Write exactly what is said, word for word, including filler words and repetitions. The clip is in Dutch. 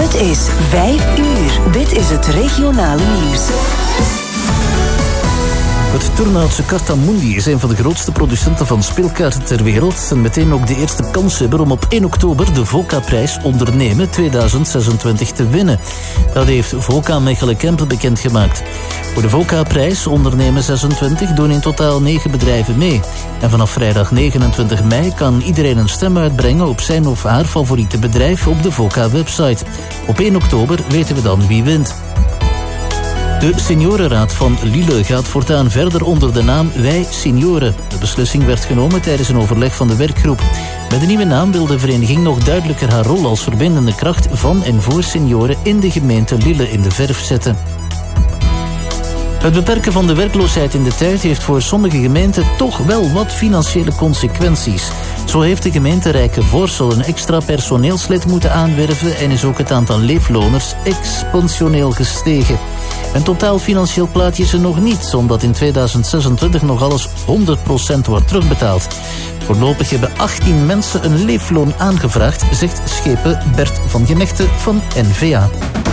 Het is vijf uur. Dit is het regionale nieuws. Het Turnhoutse Cartamundi is een van de grootste producenten van speelkaarten ter wereld en meteen ook de eerste kanshebber om op één oktober de VOCA-prijs Ondernemen tweeduizend zesentwintig te winnen. Dat heeft VOCA Mechelen-Kempel bekendgemaakt. Voor de VOCA-prijs Ondernemen zesentwintig doen in totaal negen bedrijven mee. En vanaf vrijdag negenentwintig mei kan iedereen een stem uitbrengen op zijn of haar favoriete bedrijf op de VOCA-website. Op één oktober weten we dan wie wint. De seniorenraad van Lille gaat voortaan verder onder de naam Wij Senioren. De beslissing werd genomen tijdens een overleg van de werkgroep. Met de nieuwe naam wil de vereniging nog duidelijker haar rol als verbindende kracht van en voor senioren in de gemeente Lille in de verf zetten. Het beperken van de werkloosheid in de tijd heeft voor sommige gemeenten toch wel wat financiële consequenties. Zo heeft de gemeente Rijkenvoorssel een extra personeelslid moeten aanwerven en is ook het aantal leefloners exponentieel gestegen. Een totaal financieel plaatje is er nog niet, omdat in tweeduizend zesentwintig nog alles honderd procent wordt terugbetaald. Voorlopig hebben achttien mensen een leefloon aangevraagd, zegt schepen Bert van Genechten van N V A.